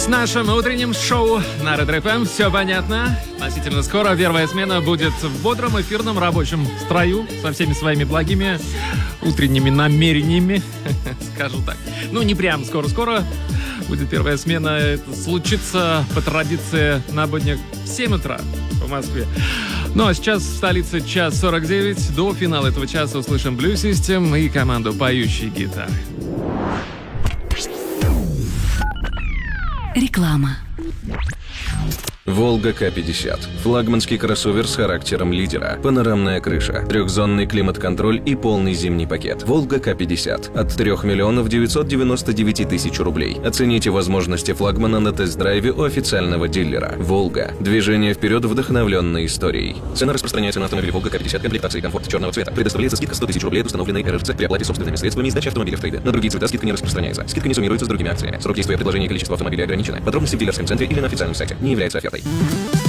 С нашим утренним шоу на Red FM все понятно. Относительно скоро первая смена будет в бодром эфирном рабочем строю со всеми своими благими утренними намерениями, скажу так. Ну, не прям скоро-скоро будет первая смена. Это случится по традиции на буднях в 7 утра по Москве. Ну, а сейчас в столице час 49. До финала этого часа услышим Blue System и команду «Поющие гитары». Реклама. Волга К-50. Флагманский кроссовер с характером лидера. Панорамная крыша, трехзонный климат-контроль и полный зимний пакет. Волга К-50. От 3 миллионов 999 тысяч рублей. Оцените возможности флагмана на тест-драйве у официального дилера. Волга. Движение вперед, вдохновленной историей. Цена распространяется на автомобиль Волга К-50 комплектации комфорт черного цвета. Предоставляется скидка 100 тысяч рублей от установленной РРЦ при оплате собственными средствами и сдаче автомобиля в трейде. На другие цвета скидка не распространяется. Скидка не суммируется с другими акциями. Срок действия предложения и количество автомобилей ограничены. Подробности в дилерском центре или на официальном сайте. Не является офертой.